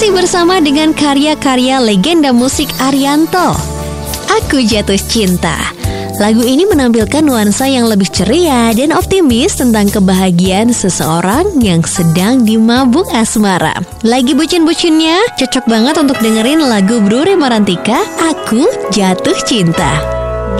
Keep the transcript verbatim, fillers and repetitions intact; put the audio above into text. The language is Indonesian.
Masih bersama dengan karya-karya legenda musik Arianto, Aku Jatuh Cinta. Lagu ini menampilkan nuansa yang lebih ceria dan optimis tentang kebahagiaan seseorang yang sedang dimabuk asmara. Lagi bucin-bucinnya, cocok banget untuk dengerin lagu Bru Rema Rantika, Aku Jatuh Cinta.